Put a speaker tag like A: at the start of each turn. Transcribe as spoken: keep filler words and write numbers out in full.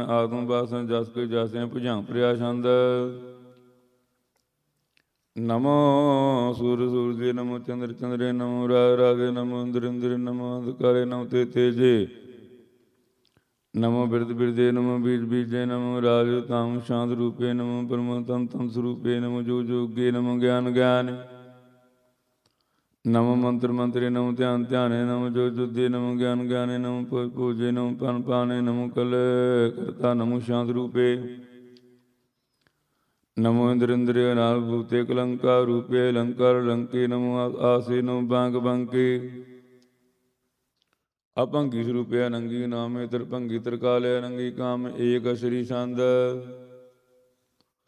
A: ਆਤਮ ਬਾਸਨ ਜਸ ਕੇ ਜਾਸੇ ਭੁਜਾਂ ਪ੍ਰਿਆ ਛੰਦ। ਨਮੋ ਸੂਰ ਸੂਰਜੇ ਨਮੋ ਚੰਦਰ ਚੰਦਰੇ ਨਮੋ ਰਾਗ ਰਾਗੇ ਨਮੋ ਇੰਦਰ ਇੰਦਰੇ ਨਮੋ ਅੰਧਕਾਰੇ ਨਮੋ ਤੇ ਤੇਜੇ ਨਮੋ ਬਿਰਦ ਬਿਰਦੇ ਨਮੋ ਬੀਜ ਬੀਜੇ ਨਮੋ ਰਾਜ ਤਾਮ ਸ਼ਾਂਤ ਰੂਪੇ ਨਮੋ ਬ੍ਰਹਮ ਤਮ ਤਮ ਸਰੂਪੇ ਨਮੋ ਜੋ ਜੋਗੇ ਨਮੋ ਗਿਆਨ ਗਿਆਨ ਨਮੋ ਮੰਤਰ ਮੰਤਰੇ ਨਮੋ ਧਿਆਨ ਧਿਆਨੇ ਨਮੋ ਜੋ ਜੁਦੇ ਨਮੋ ਗਿਆਨ ਗਿਆਨੇ ਨਮੋ ਭੋਜ ਭੋਜੇ ਨਮੋ ਪਨ ਪਾਨੇ ਨਮੋ ਕਲ ਕਰਤਾ ਨਮੋ ਸ਼ਾਂਤ ਰੂਪੇ ਨਮੋ ਇੰਦਰ ਇੰਦਰੇ ਨਾਲ ਭੂਤੇ ਕਲੰਕਾ ਰੂਪੇ ਅਲੰਕਾਰ ਲੰਕੇ ਨਮੋ ਆਸੇ ਨਮੋ ਬਾਂਗ ਬਾਂਕੇ ਅਭੰਗੀ ਸਰੂਪੇ ਅਨੰਗੀ ਨਾਮੇ ਤ੍ਰਿਭੰਗੀ ਤ੍ਰਿਕਾਲੇ ਅਨੰਗੀ ਕਾਮ ਏਕ ਸ਼੍ਰੀ ਛੰਦ।